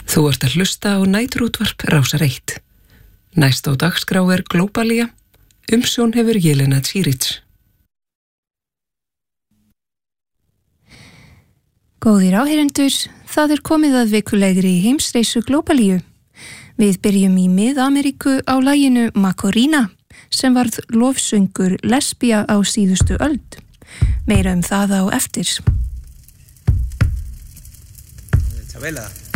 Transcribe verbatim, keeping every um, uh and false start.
Þú ert að hlusta á næturútvarp Rásar eitt. Næst á dagskrá er Glóbalía, umsjón hefur Jelena Tsíric. Góðir áheyrendur, það er komið að vikulegri heimsreisu Glóbalíu. Við byrjum í Mið-Ameríku á laginu Macorina, sem varð lofsöngur lesbía á síðustu öld. Meira um það á eftir. Chabela.